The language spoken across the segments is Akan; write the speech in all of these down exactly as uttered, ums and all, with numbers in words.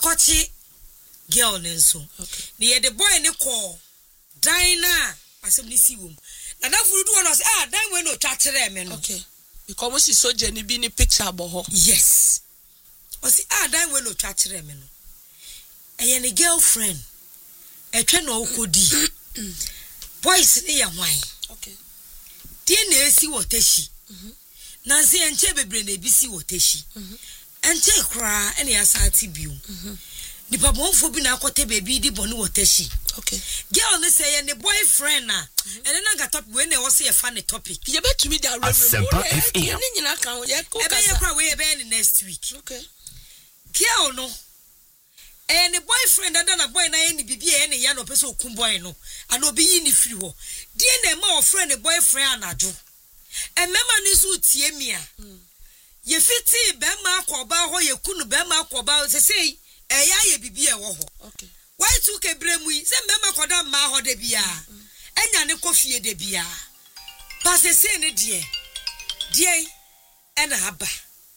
kochi girl nenso ne the boy ne call dina asem ni si wom na da furu do no say ah dan we no twa kire me no okay because mo si soje ni bi ni picture boho yes o si ah dan we no twa kire me no eye ne girlfriend etwe no okodi boys ne ya hwan okay tie na esi wotashi mhm na se enche bebre na ebisi wotashi mhm enche kra ene ya saati biu mhm nipa bonfo bi na akote baby di bonu wotashi okay girl ne say ne boyfriend na ene na ga topic we na wo say fa ne topic ye betumi da rewe ni nyina kan ye ko kasa ebe ye kra we ye be next week okay girl no ene boyfriend ada na boy na ye ni bibi ye ne ya no pese okun boy no ana obi yi ni free ho die na ma o friend ne boyfriend anajo e mema ni so tie mi a ye fiti be ma akoba ho ye kunu be ma akoba se sei eya ye bibi e wo ho okay why tu ke bremu yi se mema koda ma ho de bia enya ne kofie de bia pa se se ne die die ena aba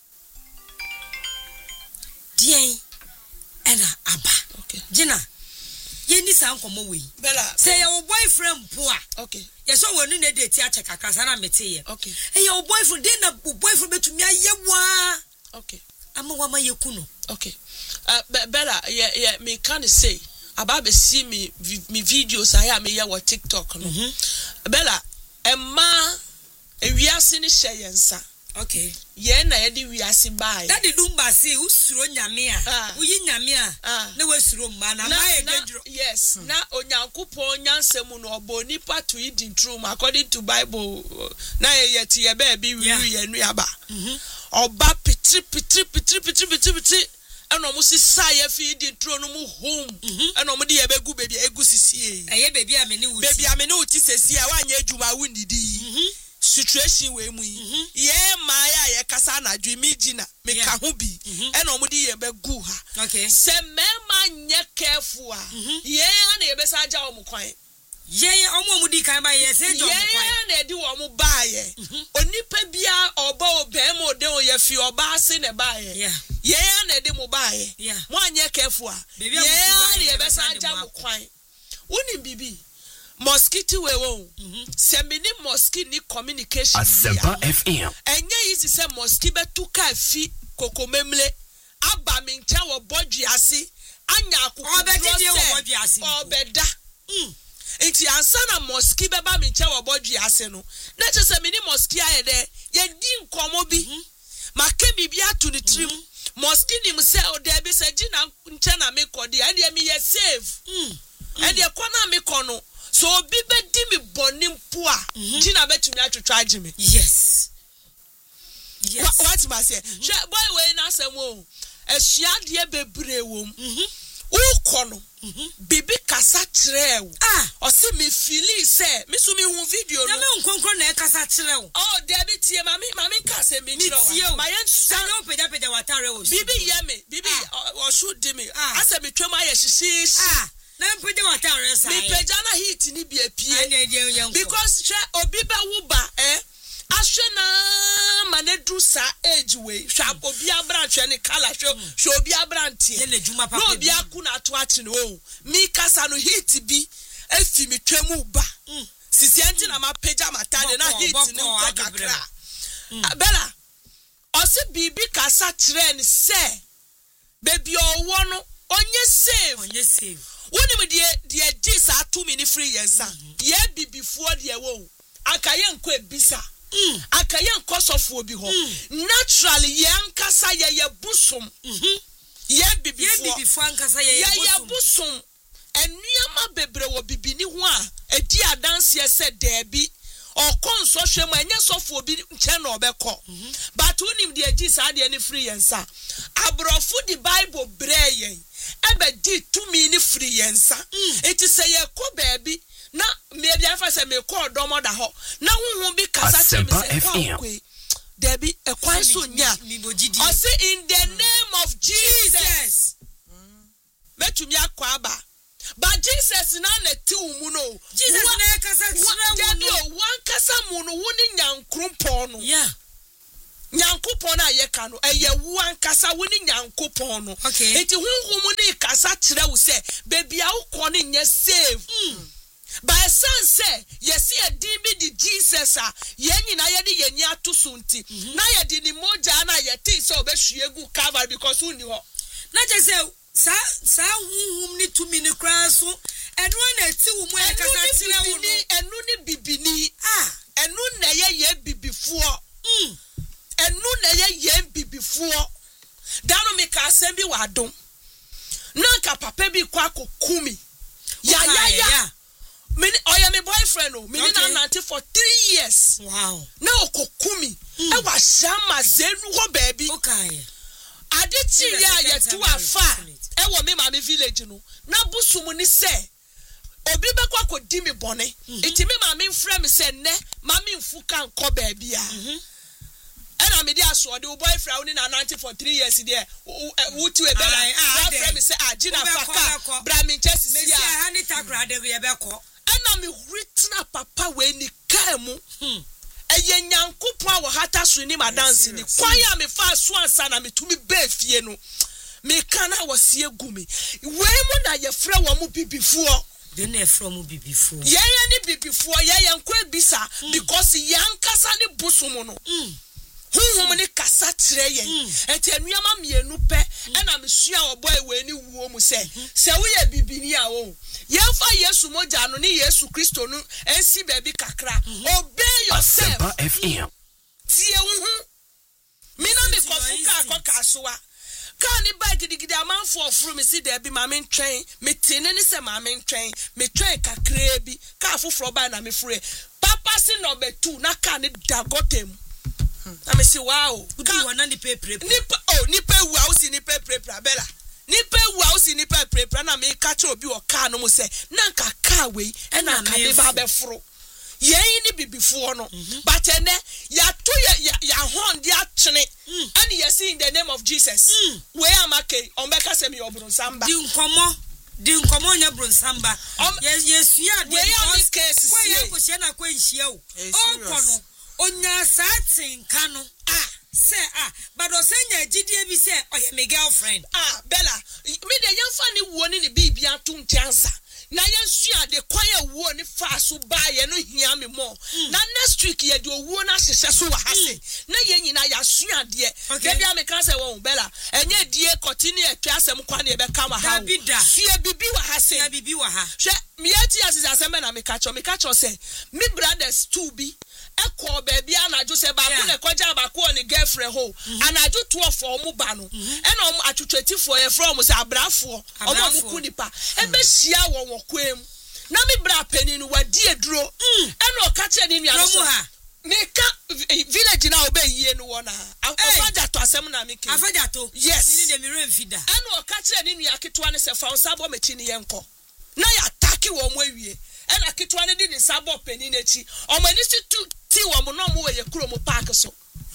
die ena aba okay jina ye ni san komo we bella say your boyfriend poa okay yes so we no na date a check akasa na mete ye okay hey your boyfriend dey na boyfriend betumi ayewa okay ama wa ma yekuno okay uh bella yeah yeah me can say about be see me me videos I am here on TikTok no mm-hmm. Bella emma ewiase ni hyeyensa okay ye na ye di wiase bai that the dumba say usuro nyame a uyi nyame a na wasuro mma na ma ye dedro yes hmm. Na onyankopon nyansem no oboni patu idin true according to Bible na ye yeti ye ba bi wi ye nu aba mhm oba pitri pitri pitri pitri pitri pitri eno mo sisa ye fi di tro no mu home eno mo de ye begu baby egu sisie eye baby a me ne wuti baby a me ne wuti sesie a wanya adwuma wundidi situation we mu ye ma ya ye kasa na adwu mi gina me ka ho bi eno mo de ye begu ha okay se mema nye careful a ye na ye be sa ja o mo kwan ye ye omo mu di kan ba ye se jo mo kwan ye na di wo mo ba ye onipa bia oba obem ode o ye fi oba ase ne ba ye yeah yeah na de mo bae mo anye careful a yeah na ye be sa ja mo kwan woni bibi mosquito we wo se me ni mosquito ni communication Asempa F M enye easy se mosquito be tuka fi kokomemle aba me ncha wo bodwe ase anya akoko obedie wo bodwe ase obeda enti ansa na mosquito be ba me ncha wo bodwe ase no na che se me ni mosquito aye de ye di nkomo bi make bibia to the trim mosquito nim say o de be say gina nche na me kodi e de me ye save e de kona me kono so obi be di me boni mpo a gina betumi atwetwa age me yes yes what ma say boy we na say wo esua de bebre wom ukono bibi kasa kirew ah o se me feel say me so me hu video no na me nkonkro na e kasa kirew oh David tie mami mami kasa me kirew ma yen sa no peda peda watare o bibi ye me bibi o should di me asa me twem aye hyehyehyi ah na peda watare sa me peda na heat ni bi apie because she obi ba wo ba eh ahwe na manedu sa age we hwa obi abranhwe ne kala hwe hwe obi abrantie ne juma papa no obi akuna ato achi no o mi kasa no heat bi efi mi twemu ba sisi enti na ma page matade na heat ne ko kakra bella o se bibi kasa trend se baby owo no onye save onye save woni me de de gi sa two mini free yensa ye bibifuo de wo akaye nko ebisa Mm. Akaye nkosofo obi ho naturally ye nkasa ye ye busum mhm ye bibifo ye bibifo nkasa ye ye busum enuama bebre wo bibini ho a edi adanse ye se debi okonso hwem anya sofo obi nche na obekọ but unim de agi sa de ni free yensa abrofu di Bible breyen ebe di two mini free yensa eti se ye ko baby na maybe afa say me call domo da ho na huhu bi kasa che me say kwa debi e kwan so nya o say in the name of Jesus metumi akwa aba but Jesus na na ti umu no Jesus na kasa chire wo no wan kasa mu no woni nyankrompo no yeah Nyankopon a ye ka no eye wu ankasa woni Nyankopon no. Okay. Enti honhom ne kasa kire wo se baby a wo ko ne nya save. Mm. By sense say yes ye din bi di Jesus a ye nyina ye de ye ni ato so nti na ye di ni moja na ye tin say obehwe egu Calvary because uni ho na je say sa sa honhom ni tumi ni kra so enu na ti wo mu e kasa kire wo no enu ni bibini ah enu na ye ye bibifuo mm enu na ye ye bibifuo dano me ka asem bi wa dom na ka papa bi kwa kokumi ya ya ya me oya me boyfriend o me na nanti for three years. Wow. Na okokumi e wa shama zenu ho baby. Okay. Adeti ya ye tu afa e wo me ma me village no na busum ni se obi be kwa kodi me bone enti me ma me mfrɛ me se ne ma me mfu kan kɔ baby a and me dey aso the boyfriend only na ninety for three years there who to a bella one friend me say ah Gina Faka bra me chesi sia me say hani takra de ye be ko and me written papa we ni ka mu eye Nyankopon a hata so ni madanse ni kwan ya me fa so ansa na me tumi be fie no me kana wose egumi we mu na ye frɛ wo mu bibifuo de na from mu bibifuo ye ye ni bibifuo ye ye nkwa bisa because yankasa ni busumu no honhom ne kasa kire yen enti anuama mienu pe na mesua oboy we ni wuo mu se se wo ye bibini a wo ye fa Yesu moja no ni Yesu Kristo no ensi baby kakra obey yourself Asempa F M tie wo me na me kofuka akoka so a ka ni ba gidigidi amanfo ofuru me si there bi ma me ntwen me tene ni se ma me ntwen me twen kakra bi ka afoforo ba na me fure papa si number two na ka ni dagotem na me say wow udi wona ni pepre nipa oh nipa wu a wo si nipa prepra bella nipa wu a wo si nipa prepra na me ka che obi o ka no mo say na nka ka we e na ka be ba be foro ye ni bibifo no but ene ya to ya ya hon dia twene and you see in the name of Jesus we amake on be ka se me oburu samba di nkomo di nkomo nya buru samba yesu ya de we amake kwa ye ko se na kwa nhia o o kono onya satin kanu ah say ah but o senya gidie bi say oye my girlfriend ah Bella me de yamfa ni wo ni bibia to ntiansa na yensu ade kwaya wo ni fa so ba ye no hia me mo na next week ye de owo na hyehyɛ so wa hase na ye nyina ya su ade de bia me kan say wo Bella enye die continue atwa asem kwa na e be ka wa ha fie bibi wa hase na bibi wa ha hwe me yati asese asem na me ka cho me ka cho say me brothers two bi eko baby anajo se ba ko na koja ba ko ni girlfriend ho anajo twelve for mu ba no e na om atwetwetifo ye from se abrafo omo mu kunipa e be hia wo wo kwem na me bra pani no wadi eduro e na o ka che ni nua so me ka village na obe yie no wona afaja to asem na me ke afaja to yes ni de me remfida e na o ka che ni nua ketwa ne se fa nsabo mechi ni yenko na ya taki wo mo awie e na ketwa ne di ni sabo pani na chi o mani si tu ti wo mo no mo we kuro mo park so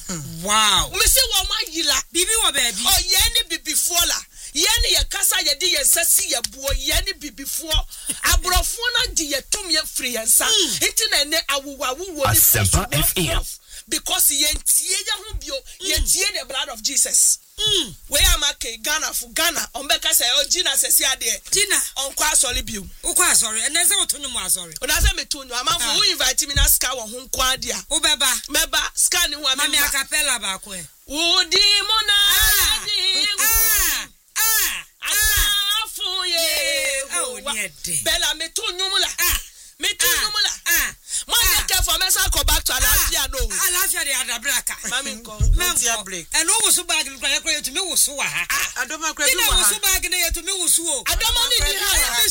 wow me se wo ma yila bibi wo baby oh ye ni bibifo la ye ni ye kasa ye di ye sasi ye buo ye ni bibifo abrofo na di ye tum ye free ye sa enti na ne awuwa wuwo ni Asempa F M because ye ntie ye ho bio ye tie the blood of Jesus mm we amake Ghana fu Ghana ombeka say o Gina sesi ade Gina onkwa asori bio ukwa asori enese otonyo mu asori o da say me tonyo amanfo who invite me na ska wo ho nkwa ade a wo beba meba ska ni wa me mami acapella ba ko e wo di mo na di ah ah asafu ye o ni ede Bella me tonyo mu la ah me tonyo mu la ah mo dey care for me say go back to Alafia no Alafia de adabraka mami nko mentia break and no wo so bag kwa kwa yetu me wo so wa ha adoma kwa du wa ha wo so bag na yetu me wo so o adoma ni ni ha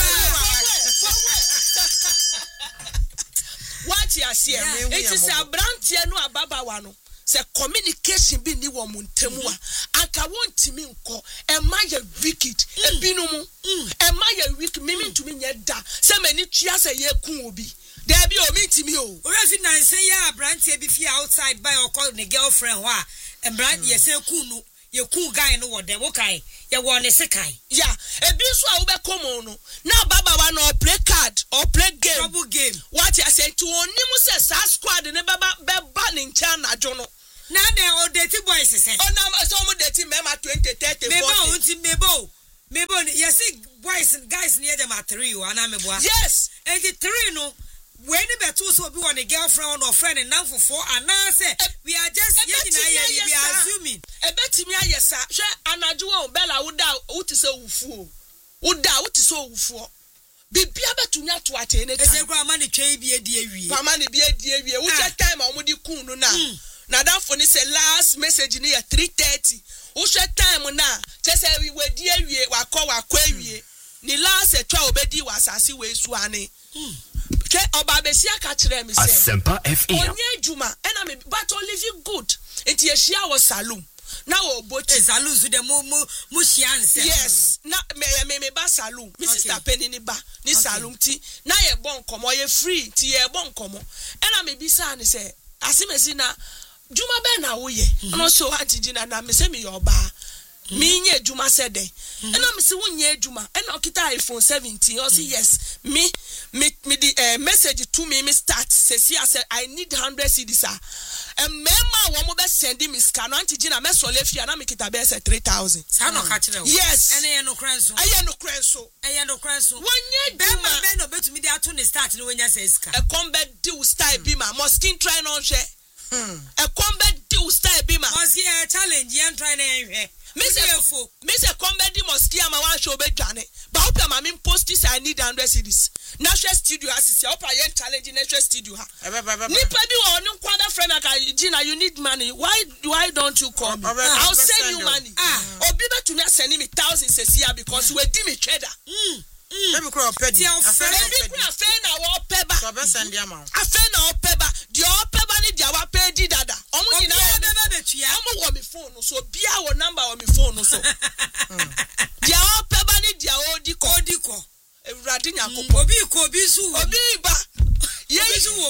what you see it is a branch no ababawa no se communication bi ni wo muntemu a aka wontimi nko e ma ya wicked e binumu e ma ya weak mimi ntumi nya da se mani tua se ye kun obi there be o mitimi o already na say ya branch e bi fi outside by or call the girlfriend ho a e branch ye se kun no ye kun guy no wo dem wo kai ye wo ne se kai yeah e bi so a wo be come no na ababawa no play card or play game double game what you say to onimu se sa squad ne baba beba ne ncha na jo no na de o dirty boys say ona so mo dirty mema twenty thirty forty mebo unti mebo mebo yes boys and guys near them at three o ana mebo yes and the three no when the betu so be one a girlfriend or friend and now for four and now say we are just yes we are assuming e betimi ayesa hwe anajo o bella woda wuti se wufu woda wuti se wufu bibia betumi ato ate ne time ese kwa mani twa bi edi awie kwa mani bi edi awie wo che time a omudi kun no na na that for say last message ni ya three thirty wo hwe time na che say we wedi awie wakọ wakọ awie ni last etwa obedi wasase we su ane ke oba besi aka kire mi say Asempa F M onye juma ena me but o live good enti ehia wo salon na wo bochi salon su de mo mo mo hia nse yes na me me me ba salon mi sister penny ni ba ni salon ti na ye bon komo ye free ti ye bon komo ena me bi sa ni say asimesi na juma be na wo ye no so atijina na me say me yo ba me nye juma said dey ena me say wo nye juma ena okita iPhone seventeen o say yes me me me the uh, message to me me start say see I said I need one hundred cedis and mema wo mo be send me scan antigina me so lefia na me kita be say three thousand sa no ka kire wo yes ena ye no kranso aye no kranso aye no kranso wonye be ma be no betumi dey ato ne start no wonya say ska e combe deal style bi ma moskin try no hwe hmm e combe deal style bi ma moskin challenge yan try na hwe Mister Fo, Mister Comedy Mosquia, my one show bedane. But hope my main post is I need one hundred cedis. National studio assist. I hope I am challenging national studio. Nipa bi wa onu kwada friend aka Gina, you need money. Why why don't you call me? I'll send you money. Ah, obi be to me send me thousands this year because we di me cheddar. Mm. Let me call Peddy. I friend I friend na wo peba. So be send the amount. I friend na wo peba. Di o peba ni dia wa pay di dada. Omo nyina wo be betua. Omo wo me phone so bia wo number wo me phone so. Dia o peba ni dia o di ko di ko. Ewurade nyakopo. Obi ko obi su. Obi ba. Ye su wo.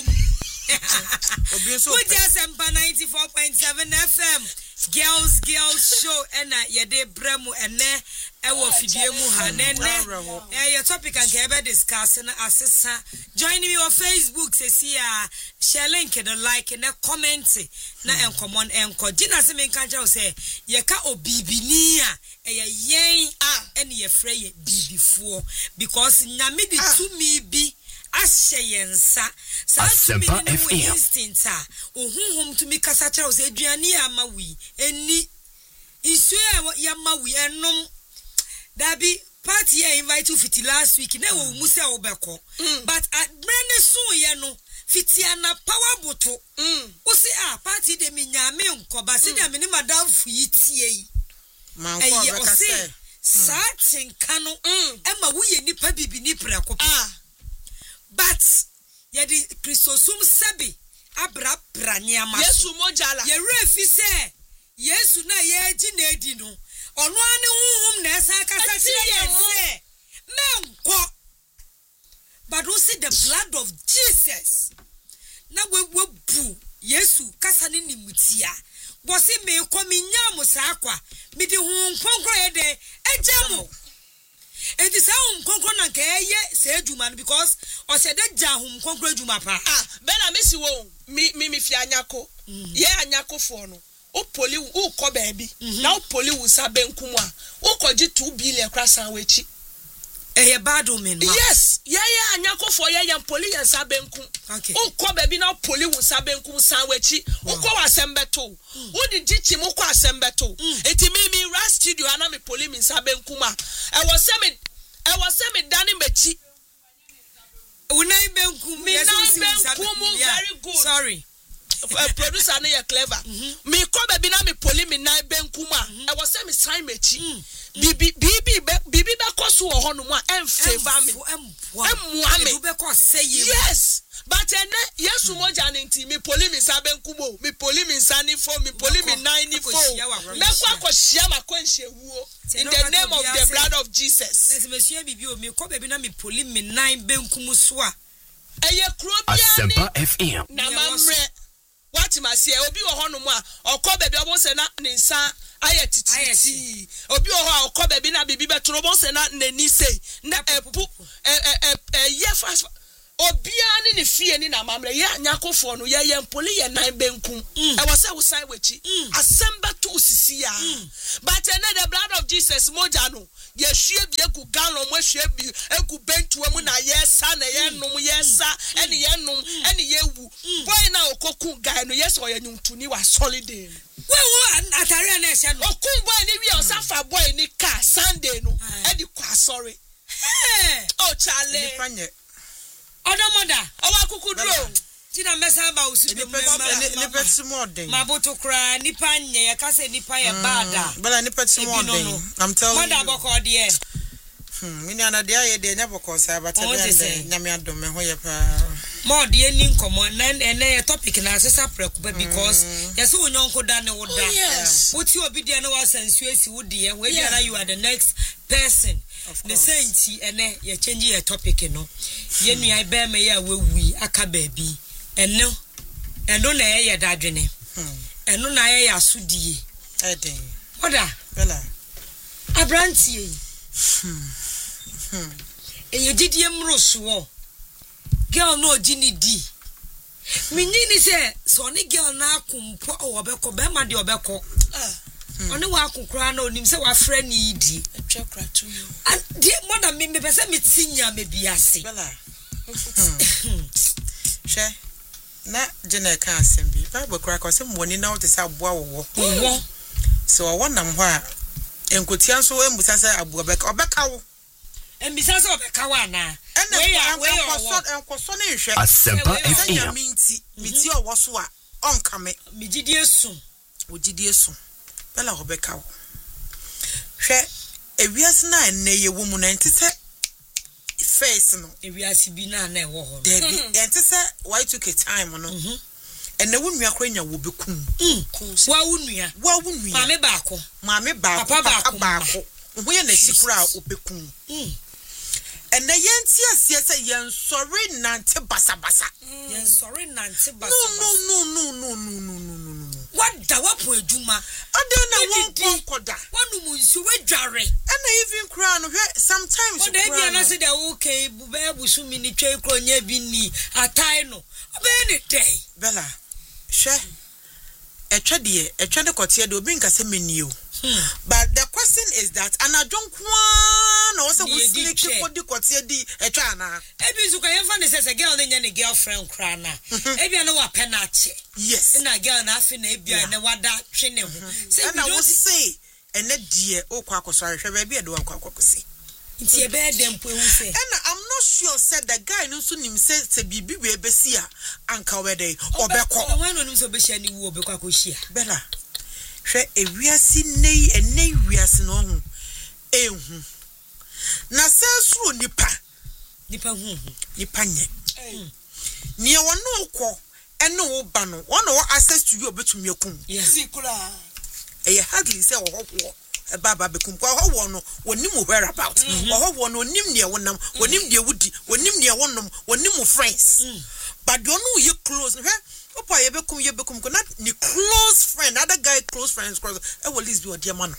Obi so. Good Asempa ninety-four point seven F M. Girls girls show ena yede bremu ene ewo fidie mu ha nene eh your topic and ke be discuss na asesa join me on Facebook say see a share link the like and comment na encommon enko Gina se me kan tell say ye ka obibini a eh yen ah ene ye frɛ ye bibifuo because nyame di to me bi asheyensa Asempa F M instinct a ohunhum to me kasa kire say aduane ama wi eni isu ya ma wi enom dabi party e invite you fiti last week na wo mu se obeko but at brand so ye no fiti ana power boto mm wo se ah party de me nyame nkoba se de me ni madam fu yi tie yi man ko obeka se sa tinka no e ma wo ye nipa bibi ni preko ah but ye di Christosum sebi abra brania ma Yesu mojala ye refi se Yesu na ye ji na edi no ono ane huhum na esa kasa kire ye se menko but we see the blood of Jesus na we we bu Yesu kasa ni nimutia bo se me ko me nyam sa akwa me di hu nkonkro ye de ejamo. And this sound concron and kay say Juman because or said that Jahum concro Juma pa. Ah, Bella Missy won't me me fianyako. Ye anyako for no. O poli o ko baby. Now poli will saben kumwa. O koji two billion cross and wechi. Eh, bad woman. Yes, yeah, yeah, anyako for ye and poli and saben kum. Okay. O ko baby now poli will saben kum sandwichi. O ko asembeto. O di jichi mo ko asembeto. Eti me me ras studio ana me poli min saben kuma. I was semi I was semi Danny Mechi. Unai benkum me benkum very good. Sorry. Uh, producer na you clever. Me ko baby na me poli me nine benkuma. I was semi sign mechi. Bibi bibi bibi be koso ho no mu a em favor me. Em me. Be ko say yes. But ene Yesu moja nti me poli me sa benkumo. Me poli me sani fo me poli me nine fo. Me kwa akohia makwanhia wuo. In the name of the blood of Jesus. Yes, monsieur bibi o me ko baby na me poli me nine benkum so a. Eye kro bia ni. Asempa F M. Na mamre. What ma say obi wo hono mu a okọ baby obo se na ne nsa aye titi obi wo ho okọ baby na bibi betoro obo se na nani sei na epu eh eh eh ye fast obia ni ne fie ni na mamre ye anyakofo no ye ye mpoli ye nan benku e was say we sign wechi assemble to sisi ya but ene the blood of Jesus moja no ye hwie bi egu gallon mo hwie bi egu bentu mu na ye sa na ye num ye sa ene ye num ene ye wu boy na okoku guy no yes o ye nyuntuni wa solid we wo atare na ehye no okun boy ni wi o safa boy ni car Sunday no e di kwa sorry eh oh chale Odomoda, owa kukudro. Tina mesa ba usibe ni peti modern. Mabuto kra nipa nye ya kase nipa ya bada. Bala ni peti modern. I'm telling you. Moda boko de. Hmm, mini ana de aye de nya boko sa ba tebe de nyame adom me ho ye pa. Mod ye ni nkomo na ene topic na asesa preku because yes onyonko da ne woda. Wuti obi de na wasansu esi wodi ye we bia na you are the next person. The senti ene ye change your topic no. Ye nua be me ya wewi aka baabi. Eno eno na ye dadwene. Hmm. Eno na ye asudie. Eden. Oda. Bella. Abrantie. Hmm. Hmm. E ye didie mroso. Girl no gini di. Minyini se so ni girl na akumpo obeko be ma de obeko. Ah. Oni wa akukura na onim se wa frɛ ni di. Atwakra to you. And the mother me me pese me tinya me biase. Bella. She na jene ka asem bi. Bible kura ko se moni na wo te se aboa wo wo. So wo nam ho a enkotia so embusa se aboa beka obeka wo. Embisa se obeka wa na. We ya we enkoso enkoso ne hwe. Asempa F M. Minti miti owo so a onka me. Migidie su. Ogidie su. Bella obeka wo. Hwe ewiase na enne ye wo mu na ntise face no ewiase bi na na ewo ho there be ntise why took a time no enne wo nua kwanya wo bekum wa wo nua wa wo nua maame baako maame baako papa baako wo ye na sikura obekum enne ye nti asie se ye sorry nante basa basa ye sorry nante basa no no no no no no no no no what da wapo adwuma adena won koda wonu munsu wadware and even crown sometimes what dey be na say the okay bube busu mini twa kronya bi ni atai no obe ni day Bella she etwa de etwa de kote de obi nka se menio but the question is that anajonkwa na wose wo sleep for the kote di etwa na ebi nsu ka yemfa ne say girl ne nya ne girlfriend kra na ebi na wa penache yes na girl na afi na ebi na wada twe ne ho say na wo say ene die okwa akoso ahwe ba bia de wa akokosi nti e be dem po ehu say and I'm not sure said the guy no so nim say say bibi we be sia anka we dey obekọ when no nim so be share ni wo obekọ akohia Bella hwe ewiase nei ene wiase no ho ehu na sensuro nipa nipa hu nipa nye nie wono ukọ ene wo ba no wono wo access to you obetumi akum yes kula e hardly say wo ho e baba bekum kwa ho wo no wonim where about ho wo no onim ne wonam wonim de wudi wonim ne wonom wonim friends but don't know you close hwe opa ye bekum ye bekum ko not ni close friend other guy close friends close e will least be o dear man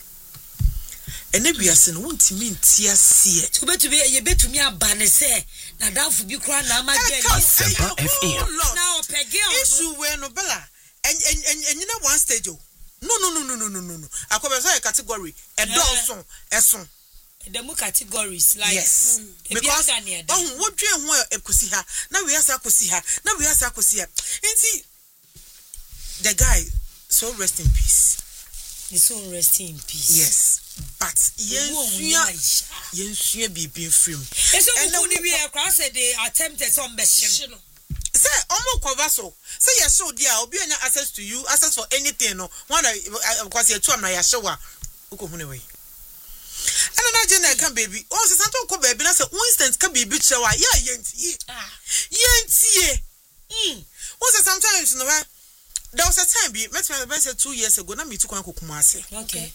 ene biase no wontimi ntia sie to betumi ye betumi abane se na danfo bi kra na amagye Asempa F M. na opege issue we no Bella en en en na one stage o no no no no no no no akobe so category e don eson the mu categories like yes because oh wo dwe ho ekosi ha na we asa akosi ha na we asa akosi ha nti the guy so rest in peace the soul rest in peace yes but yensua yensua bibi frame eso ku ni we e kwa say they attempted some beshim say omo cover so say yes so dia obi anya access to you access for anything no one because you two am na ya shewa ukohune we and na je na kan baby o se santo ko baby na say instant ka baby chewa ya yentie ah yentie mm o say sometimes no there was a time be met me say two years ago na me tu kwan kokuma ase okay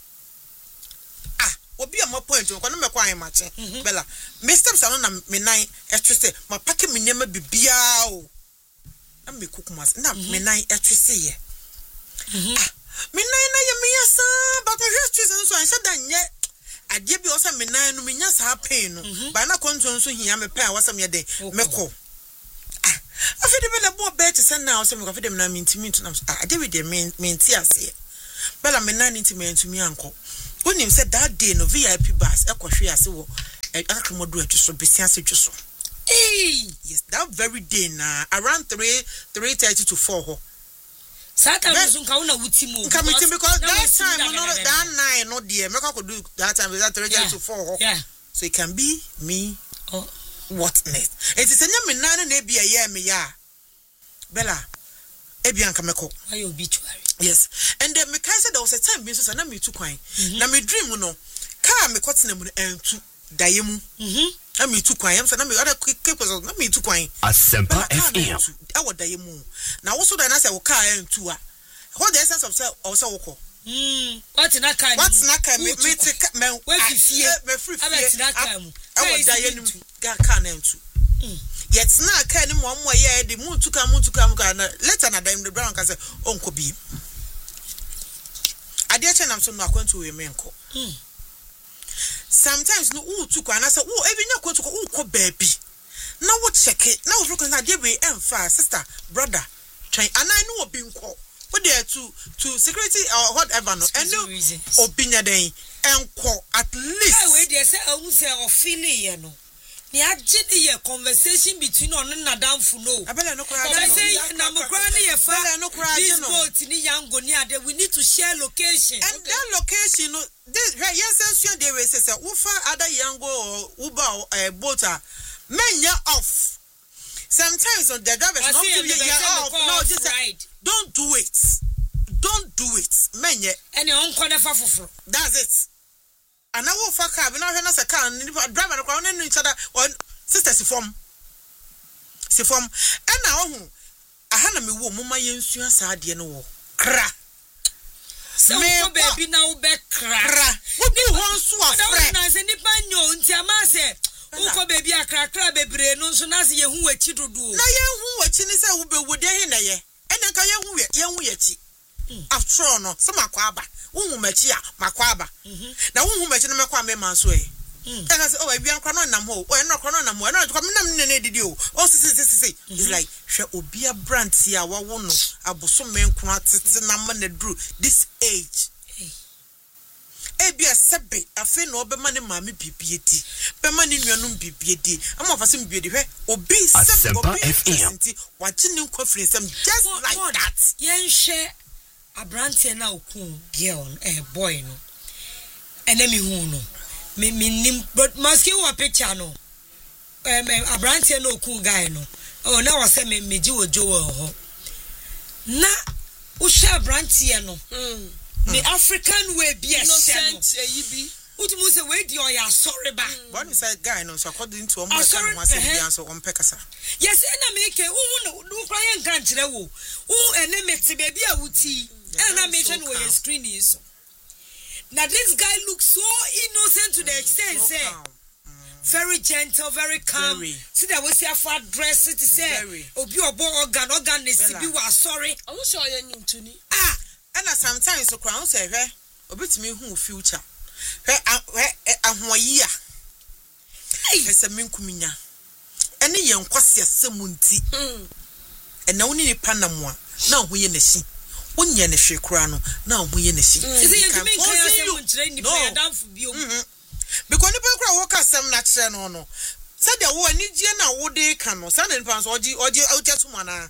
ah obi am point ko na me kwa an mache Bella me steps no na me nine etwese ma pack me nyama bibia o na me kokuma ase na me nine etwese ye ah me nine na ye me yasa but I just choose so an shada nye ade bi o say me nine no me nya sa pain no ba na konto so hia me pain wasam ye de me ko afede bela bo bet send now so me afede me na mintimi to na ah dey with the menti ase bela me na ntimi ntumi anko onim said that day no V I P bus ekohwe ase wo akakomodo atwo besia se two so eh yes that very day na around three three thirty to four ho Saka musu nka una wuti mu nka meeting because that time no that nine no there make I could do that time that three thirty to four ho yeah so it can be me oh what next it is enya me nan na bia ye me ya bella ebia nka meko why obituary yes and then me kai said there was a time me so na me tu kwan na me dream no car me kotena mu entu dayemu mhm na me tu kwan yam so na me other quick na me tu kwan Asempa F M awo dayemu na wo so da na say wo car entu a what the essence of say or say wo ko mm what na car what na car me me take me we fifie me free fie abet na car mu awo dayemu ga car na entu yet na car ni mo mo ye de mu tu ka mu tu ka mu ka na later na dayemu the brown ka say onko bi ade che nam so no akwantu we menko mm sometimes no u tu kwa na say wo ebi nya kwantu ko u ko baby na wo check it na wo fro na de be emfa sister brother try anai no obi nko wo there to to security or whatever no and no obi nya den enko at least hey we dey say ohun say o feeling ye no ni agye dey a conversation between on na damfo no abele no kura I say na mukra ni ye fa abele no kura this boat ni yango ni ade we need to share location and okay. That location no this right yes sense dey we say say wo fa other yango or uber uh, boat menya off sometimes on the drivers not to be off no just right. Don't do it don't do it menye any on corner fa foforo that's it and I will fuck up and I have a car and driver on each other on sisters form si form and now I had me wo mama yensu asade no kra so baby now be kra what do you want so afre na se nipa nyo nti ama se uko baby akra kra bebre no so na se ye hu wachi dodo na ye hu wachi ni se wo be wo de he na ye ene nka ye hu ye hu yachi after all no some akwaba unhu machi a makwaba na unhu machi no mekwa me man so e ka say oh e bia nkwa no nam ho o e no kro no nam ho e no kwa me nam ne ne didi o o si si si si it's like hwe obia brand ya wawo no aboso me nkwa atete na ma na dru this age e bia sebe afi no be ma ne ma me bibieti be ma ne nuanum bibieti ama fa sem bibieti hwe obi sebe obi senti wachi ne nkwa free sem just like that yen hwe Abrantie na okun girl eh boy no enemy hu no me me nim but maski wa picture no em Abrantie na okun guy no oh na wa say me meji ojo wo ho na wo sha Abrantie no mm the African way be a innocent eyibi utumu say we di oya sorry ba what you say guy no so according to omo kan wa say bi answer on pekasa yes na me ke wu no du kwa ye nkan kire wo wu enemy te baby a wuti and I mentioned where your screen is. Now this guy looks so innocent to the extent so say mm. very gentle, very calm. Very. See that we see a fat dress to say obi obo organ organ is to be was sorry. I was sure you knew to me. Ah, and sometimes so crown say he obetimi hu future. He ahoyia. Ese menkuminya. Ene ye nkwase asemunti. Mm. Ena woni ni panamwa na ho ye nashi. Onye ne hwe kura no na ho ye nashi. Is it you mean can say you train the player down for bio? Because nipa kura wo ka sem na kire no no. Said the wo ani gie na wo de ka no. Said nipa so oji oji ojetu mana.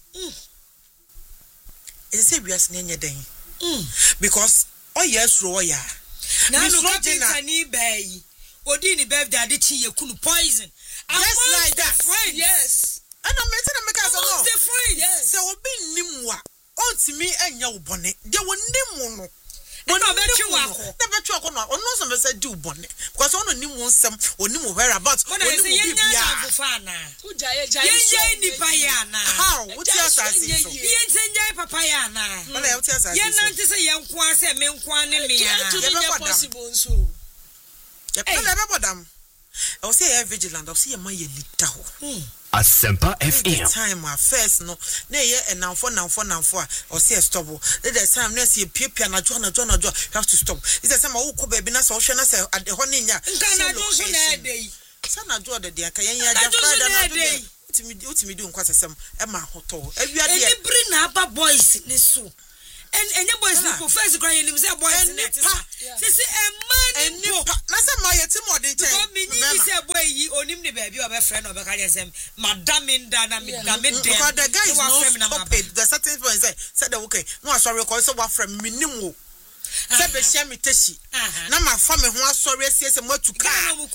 Is say we as na nye den. Because oh yes ro ya. Na no ka ni bay. Odi ni birthday ade chi ye kunu poison. Just like that. Friends. Yes. And I'm making a make us know. The friends. Yes. So we be nimwa. Ontimi enya wo bone. De wo nimu no. When I bet you wako. Na bet you wako no. Ono so me say do bone. Because ono nimu nsem, onimu whereabouts, onimu bibia. Uja ye jai. Ye ni paya na. How? What you asasi so? Ye nsenjai papa ya na. Wala what you asasi so? Ye nanti say ye nkwa say me nkwa ne me ya. It be possible so. Ye pele be bodam. I will say vigilant. I will say my leader. Asempa F M. Time my first no. Ne ye and now for now for now for. I will say stop. The time next year pepe na jo na jo na jo. You have to stop. It's the time I will come baby na so she na say at the honey nya. Nka na jo so na dey. Sa na jo de dey. Ka yen ya ja Friday na dey. utimi utimi do nkwasesem e ma hoto awia de any bring na aba boys ni so and any boys people first cry him say boys net say say a man ni na say ma yeti modern ten because me ni say boy yi onim ne ba bi obe friend obe ka say madam nda na me da me dem because the guy is no stupid the certain point say say the okay no sorry call say wa friend minimum o say be share me teshi na ma fa me ho asori asie say matuka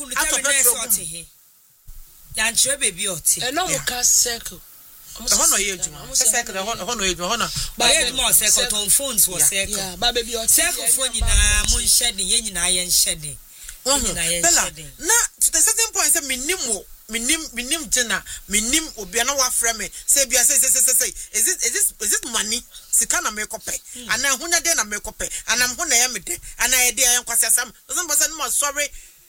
atopetro yan chwe baby oti e no ka circle hono ye juma circle hono hono ye juma hono ba ye juma circle ton phones was circle yeah ba baby oti circle phone nyina mun shede ye nyina ye shede bella na to the certain point say minimum minim minim jena minim obi na wa frɛ me say bia say say say say is it is this is it money sika na me kope ana hunya de na me kope ana ho na ya me de ana ye de ya nkwase asam so say no sorry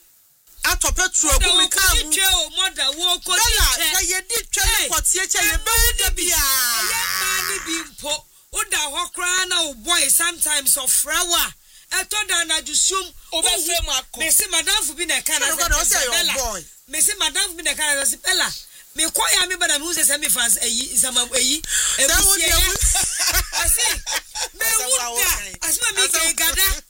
ato petrol ko me ka mu twe o moda wo ko di twe na ye di twe ni kwatie che ye be de bia ye ma ni bi mpo o da ho kra na o boy sometimes of frawa eto da na jusum o be frame akọ me say madam fu bi na kana say boy me say madam fu bi na kana say bella me kwaya me bana me say me fans eyi sama eyi ebusie asi me wuda asma me ke gada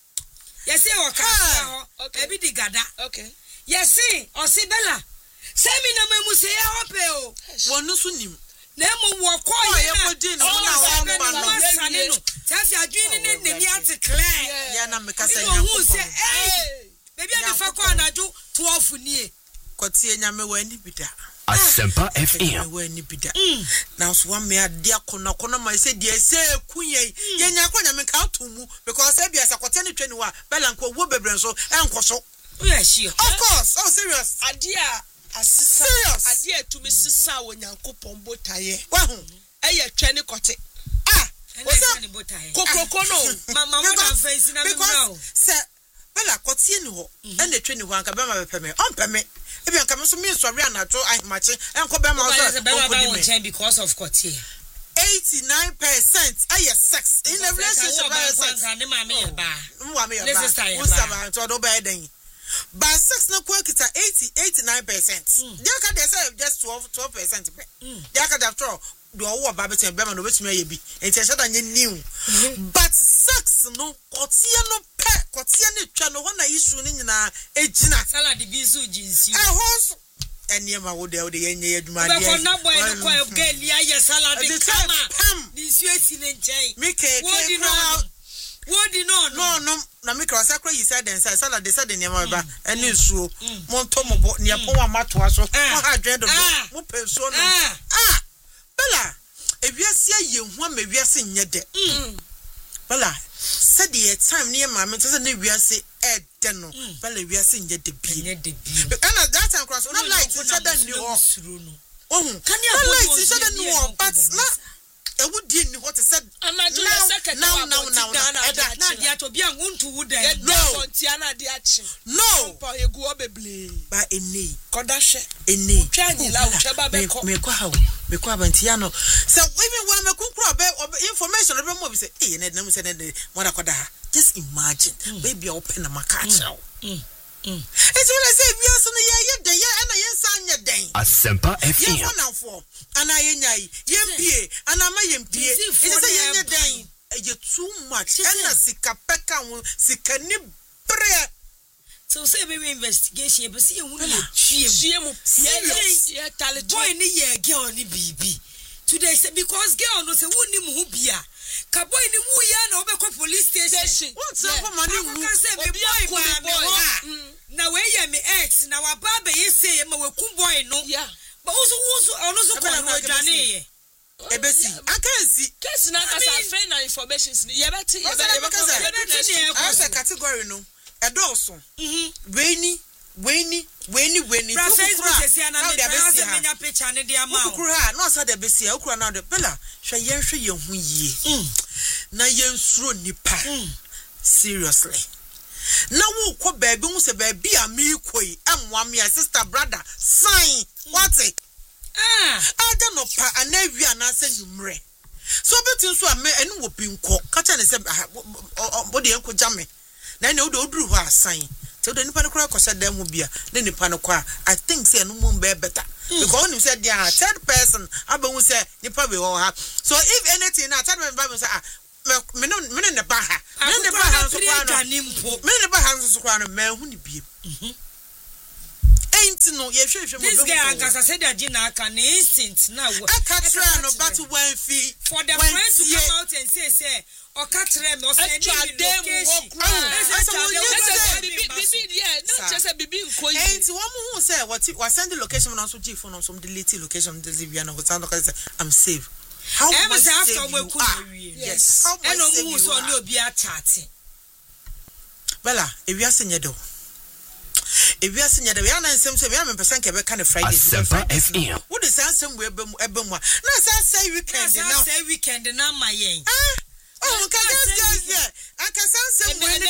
yes e o ka ho ebi di gada okay yes e o si bella say me na me mu say ya hope o wonu so nim na mu wo kwaya na ko na wa mba no tafi adwini ne ne ni ate clear ya na me ka say nyanko baby ani fa kwa anaju twelve nie kwatie nyame wa ni bida Asempa F M wa ni bida now so one me ade akona kona ma say de say kunye ye nya kwa nyame ka tomu because say bia sakwate ne twani wa bela nko wo bebre so enkoso yeah sure of course oh serious ade a asisa serious ade a tumi sisa wo nyankopon botaye wa hu eye twani kote ah what's ni botaye kokoko no mama mo na face na me now say bela kwatie ni ho ene twani ho anka be ma be me on pe me ebi anka me so me sori anato ahimache enko be ma so on because of kwatie eighty-nine percent aye sex in a relationship by sex ne ma me ba mwa me ba usaba to do be den by sex na kwa kita eighty eighty-nine percent they can they say just twelve twelve percent they can after do owo ba betin be ma no betumi aye bi enti e shada nye new but sex no kwatie no pe kwatie ne twa no ho na issue ni nyina ejina salad bi su jinsi eh ho eniema wo de wo de yenye aduma de be ko na boy no kwa girl ya ye salad kama ni su esi ne nchen me ke ke wo di no no no na me kra sakra yi said den salad de said eniema ba eni suo mo nto mo bo ne pon wa matoa so mo ha dwen do mo pe suo no ah bela ewiase ye hu ama ewiase nye de bela said the time near my mentor and we are say Ed Deno, but we are saying yet the be and at that time cross not like each other new oh can you like each other new but not a would didn't what I said and I do a second now now now now ya to be an unto wood no Tiana the action no for a go be by a knee Kodashe a knee Chanila me kwa how me kwa bantiano so even when me kukura be information be mo be say eh na dem say na mother koda just imagine baby open na makacha mm mm it's when I say we are so na ye den ye na ye san ye den Asempa F M ye wonafo ana ye nyai ye mpie ana ma ye mpie it say ye nye den ye too much na sika peka won sika ni bre so say baby investigation be say you hu ye twie mu ye talent boy ni ye girl ni bibi today say because girl no say woni mu hu bia ka boy ni wu ya na obekọ police station what's up for money wu ka say me boy ba me ho na we ye me ex na wa ba be ye say ma we ku boy no yeah but also also ono so ko no adwane ye ebesi akansi case na kasa fair na informations ye beti ye beti I say category no edoso mhm weni weni weni weni Facebook say na me say menya picture ne dia ma ukuru ha no say de besi ya ukuru na de bela hwe yen hwe yen hu yie na yen suro nipa seriously na wo ko baby hu se baby a me koi amwa me sister brother sign what it ah ada no pa anawi anase numre so betin so ame enu wo pinko ka cha ne se body enko jame na ne wo do oduru ho asan so the nipa no kura kwasa dem mu bia the nipa no kwa I think say no mum be better because when you said there are third person abahu say nipa we ho ha so if anything na third person say ah me no me ne ba ha me ne ba ha so kwa no me ne ba ha so kwa no me hu ni biem mhm ain't no ye hwehwe mo this guy ankasa said that Gina aka na instant na wo aka try no but one fee for the friend to come out and say say o ka try me o say ni location bibi yeah no just say bibi nko yi ain't one who say what was send the location na so G phone on some delete location delete na go sound like I'm safe how much after we could yes how much and no so ni obi a chat bella e wi asenye do if you are seeing the Viana and some seven percent can be kind of Friday. Semper F M. What is some way Ebema? No, say weekend now. Say weekend now, my yen. Oh, can you guys here? I can send some way.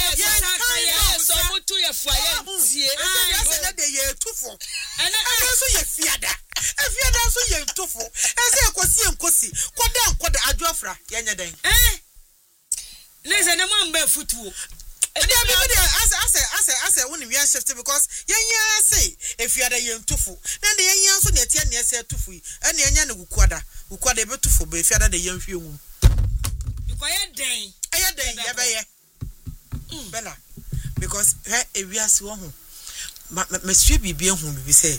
Yes, so much to your fire. I said they are too full. And also your fiada. If you are also your too full. As I was seeing Cossy, quad down, quad Adrofra, Yanya Day. Eh? Listen, a man barefoot. And then I say, I say, I say, I say, when we are shifted because yeah, say if you are the young tufu, then the young son yet ten years tufu, and the young Uquada, Uquada able to for be fair the young few. You quiet day, I had day, yeah, Bella, because if we are so home, Monsieur be bien whom we say,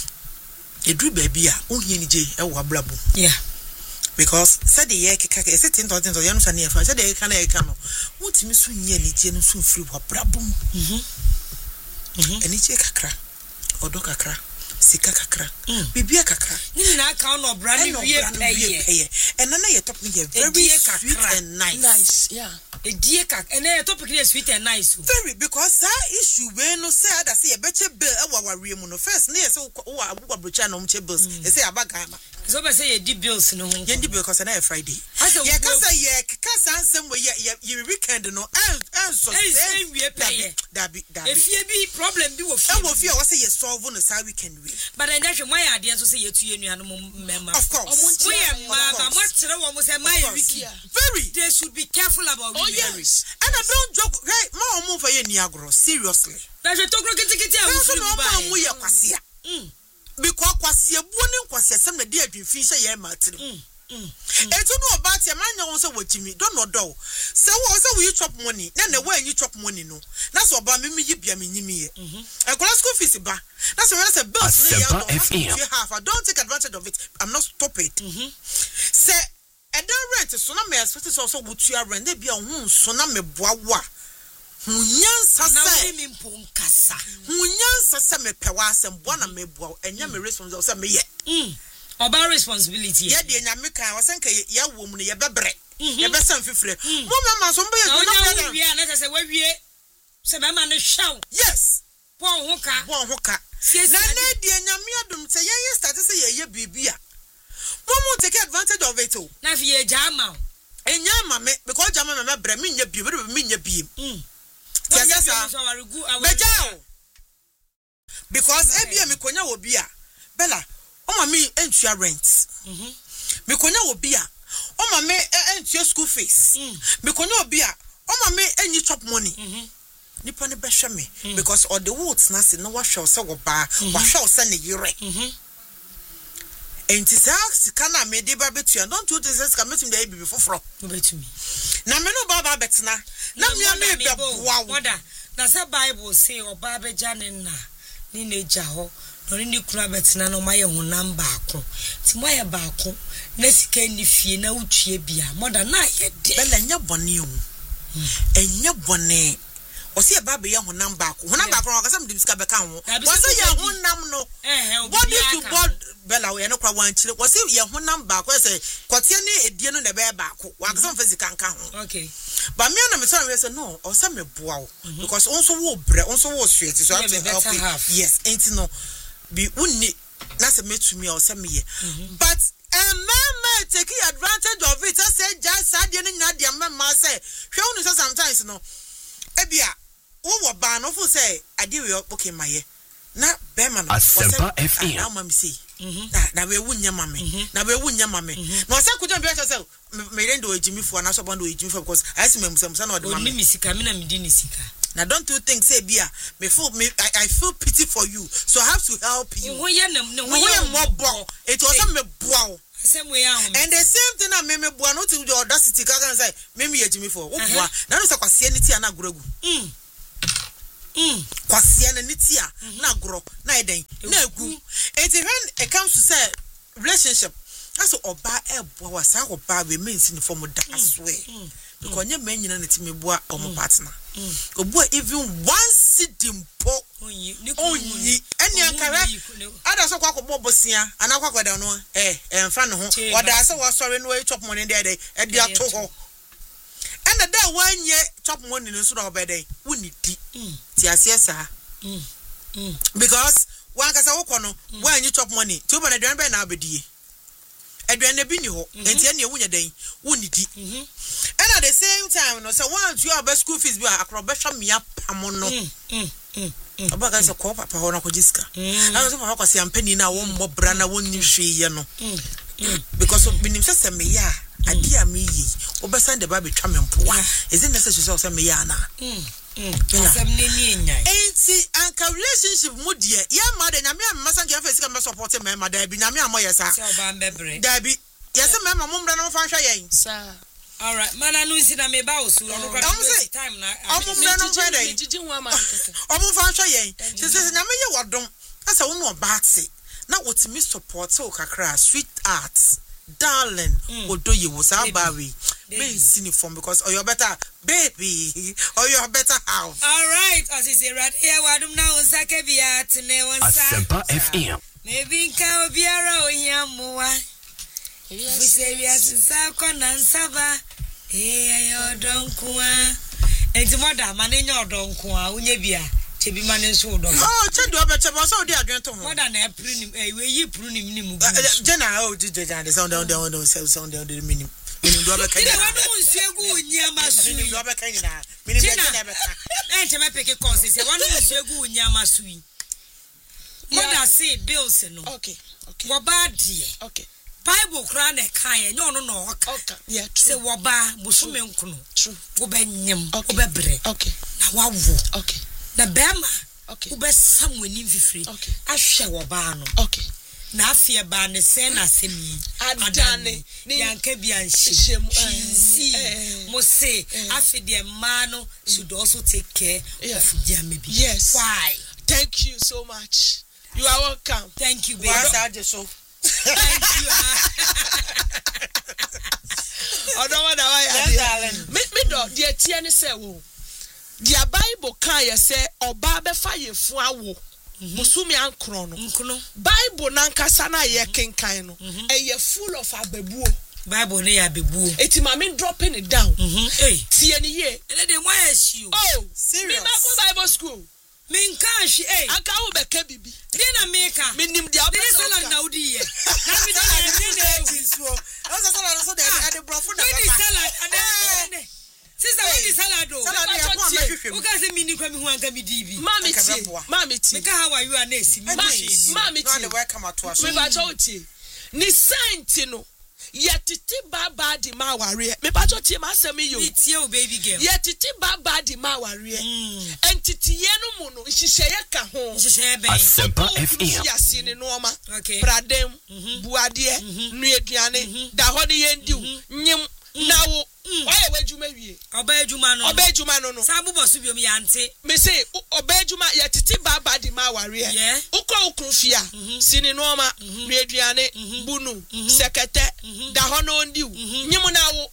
a drew baby, only any jay, a wablabu. Yeah. Because said the year kaka is it into the young son here said they can I come what me soon ye ni jenu soon free wa brabum mhm mhm eni che kakra odo kakra sika kakra bibia kakra ni na ka no brand new ye pay and na ye top me very sweet and nice nice yeah a dear kak and na topic is sweet and nice very because that issue we no say that say e beche bill e wa ware mu no first na ye say wo abuwa brocha no mche bills e say abagama so be say ye di bills no ye di bill because na Friday ye ka say ye ka san sem we ye ye weekend no and and so say we pay that be that if ye be problem bi wo fi e wo fi o say ye solve no say weekend we but then that my idea so say ye tu ye nuanu member of course we am ma mo tere wo mo say my wiki very they should be careful about oh yes and I don't joke hey ma mo for ye niagro seriously that's a tokro kitikiti a wo fi ba mo ye kwase mm because kwase buo ne kwase sem na dey adwinfin say ye ma tere mm mm etu no about ye man nyon say wotimi don't know do say wo say we chop money na na we you chop money no na so ba me me yibia me nyimi ye e kola school fees ba na so when say bills na you have I don't take advantage of it I'm not stupid mhm say e don rent so na me expect so so wotua rent dey bia hu so na me boa wa hunyansa say me mponkasa hunyansa say me pewa asem boa na me boa enya me responsible say me ye mm oba responsibility ye de nyame kan wasen ka ye wo mu ne ye bebre ye be san fifre mo mama so mbe ye no na wi na say we wie say be ma ne hwaw yes won ho ka won ho ka na na de nyame adum say ye ye start say ye ye bibia mo mo take advantage of it o na fi ye jama enya ma me because jama me bebre me nya bi me nya bi mm yes sir bejao because ebia me konya obi a bella o ma me entua rent mhm me konya obi a o ma me entua school fees me konya obi a o ma me enyi chop money mhm nipa ne behwe me because all the words na se no wa hwe se wo ba wa hwe se ne yire mhm enti sax kana me de ba betua don't you think sika metum dey bibi foforo betumi na me no baba betna na me me be boa wo na say bible say oba beja ne na ni neja ho no ni kura betna no maye ho namba ako ti maye ba ako na sika ni fie na utue bia moda na ye de bela nya bone o enya bone o se ba be ye ho namba ako ho namba ako ka sam de sika be kan ho o se ye ho nam no eh body to body bela we no kwa wan chire o se ye ho namba ako se kwatie ne edie no na be ba ako wa ka sam physical kan ho okay but me na me say we say no o se me boa o because onso wo bre onso wo sweet so I have to help you yes ain't no be unni na se metumi o se me ye but a man take advantage of it say just sadie ne nya de mama say hwe unu say sometimes no ebia wo wo ba no fu say ade we okay maye na be man no Semper F M na mama say na na we wunya mame na we wunya mame no say kuja be say me rendo ejimi fu na so bando ejimi fu because I see me musam say na o de mame oni misika me na me di ni sika Now don't you think say bia me feel me I, I feel pity for you. So I have to help you. Wo ye na no wo ye mo it was me boa. Same way am. And the same thing na me me boa no to the audacity ka kan say me me yejimi for. Wo boa. Na no say kwase ni ti na goragu. Mm. Mm. Kwase na ni ti a na goro na eden na egu. It when it comes to say relationship that's oba e boa wa sa oba we means in form da aswe. Because nye men nyina na ti me boa o mo partner. Obo even one sidim po onyi onyi eni ankara ada so kwa kobo bosia ana kwa kwada no eh emfa ne ho oda se wo sori no e chop money dey dey e dia to ho ena da wanye chop money no so do obede woni di ti asiesa because wan kasa wo kono wanye chop money ti obo na dwan be na abedie edwan bi ni ho enti ene wunya den woni di and at the same time no say once you have school fees be akrobesha mia pamono oba ka say ko papa ho na ko jiska and so papa ko say ampani na wo mbobra na wonni hweye no because of binim say me ya ade a me yi obesa de ba betwa me mpoa is it necessary say me ya na asem ne ni enyan enti anka relationship mu de ya ma de nyame amasa nka fa sika me support me ma da bi nyame amoye sa so ba mbebre da bi yes me ma mo mbra na mo fa hwa yen sa all right mana no nsi na me ba osu no kwa time na omo mbra no fa dey jiji hu ama keke omo fa hwa yen se se nyame ye wodom asa wo no baate na wotimi support o kakra sweet arts darling odo ye wo sa baby me sini form because or you better baby or you better house all right as is right here wadum na unsa ke bia tene wonsa Asempa F M maybe nka obiara ohiamoa we say we are sinsa kona nsaba eh ayodonkoa enti moda manenye odonkoa unye bia chebi mane so do oh chedu obeche bo so di adwen to ho moda na april ni eh we yi april ni ni mu jena oh di jena the sound down down down sound down the minimum minimum do abeka ni wanu nsuegu unyama su minimum do abeka ni na minimum do abeka eh cheme peke cause say wanu nsuegu unyama su yi moda say bills no okay okay wo ba die okay Bible kra na kan ye no no oka yeah say wo ba busume nkuno true wo ba nyem wo ba bre okay na wawo okay na bema okay wo ba samwani mfifiri okay ahwe wo ba no okay na afie ba ne se na semi adane yanka bi anhye si mo say afie de ma no should also take care of their maybe yes why thank you so much you are welcome thank you baby why so thank you odo wada why me me do de tie ne say wo dia Bible kan ye say oba be fa ye fu awo musumi ankro no nkono Bible nankasa na ye kenkan no e ye full of abebuo Bible ne ya bebuo eti ma me dropping it down eh tie ne ye ele de why is you oh serious me ma ko Bible school me nka hwe eh aka wo be ka bibi de na meka me nim dia de salad na udi ye na me de na de so o so salad so de ade brofo na baba salad ade sister what is salad o salad ya kwa mehwehwem o ka se mini kwa mi hu anka mi di bi mami ti mami ti me ka how are you anesi mi mami ti no welcome to us me ba cho ti ni saint no yetiti baba di ma ware me ba cho ti ma asem yo ni tie o baby girl yetiti baba di ma ware entiti ye no mu no hihye ka ho hihye ben Asempa F M ya sine no ma okay bradem buade nu eduane da ho de yendi nyim nawo oye wejuma wie oba ejuma no oba ejuma no no sabu bosu biom ya nte me say oba ejuma ya titi baba di ma ware yeah ukọ ukrufia sini no ma nu eduane bunu sekete da ho no ndi nyim nawo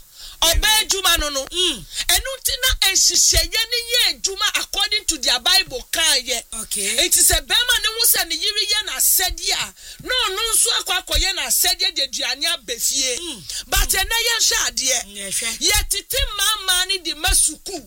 oba ejuma no no enu ti na enhihye ne ye ejuma according to their Bible kan ye okay it is a bema ne hu se ne yiri ye na asedi a no no nso akwa akoye na asedi de duane abefie but ene ye hwe ade ye titi mama ni di masuku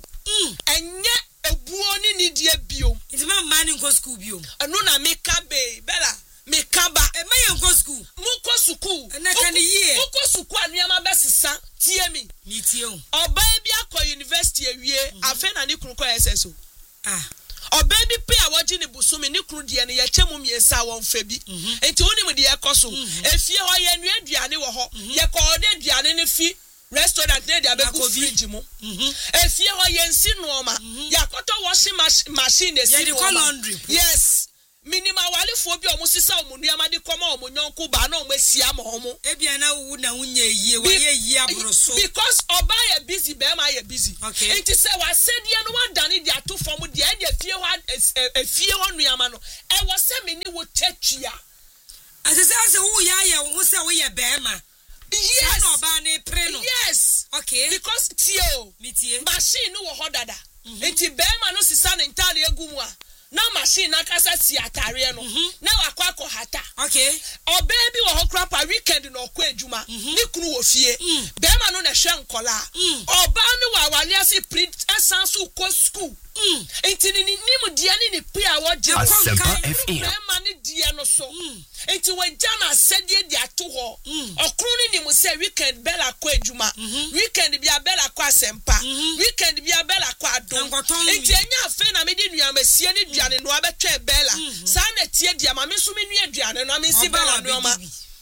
enye ebuo ni ni die bio it mama ni nko school bio anu na meka be bela mekaba e ma nko school muko suku na kan ye muko suku anuama besesa tie mi ni tie o oba bi akọ university awie afa na ni kunu ko S S O ah oba bi pe a woji ni busumi ni kunu de ne ye chemu miensa won fa bi enti woni mu de ekoso efie ho ye nu aduane wo ho ye ko de aduane ne fi restaurant ne dia be ku fridge mu mhm efie ho yensi nooma yakoto washing machine esi laundry yes minima wale fo bi omo sisa omo nuama de koma omo nyonko ba na omo asia ma omo ebia na wu na wunye yie wa ye yie abroso because oba ye busy be ma ye busy okay enti se wa sedie no wa dane dia to fom dia dia fie ho efie ho nuama no e wo se mini wo chatua asese ase wu ya ye wo se wo ye be ma yes no ba ne pre no yes okay because tie mitie machine no wo ho dada enti be ma no sisa ne ntare egum a na machine na kasa si atare no na wakwa ko hata okay o baby wo hokra pa weekend no ko adwuma ni kunu wo fie be ma no na hwe nkola o ba ni wa wale asi print essence ko school enti ni nim dia ni ni pia wo je be ma ni dia no so enti we jana sedie dia to ho okru ni nim se weekend bella ko adwuma weekend bia bella ko asempa weekend bia bella ko adom enti enya afi na me di nuamasie ni duane no abetwe bella sa na tie dia ma me so me nua duane no me si bella no ma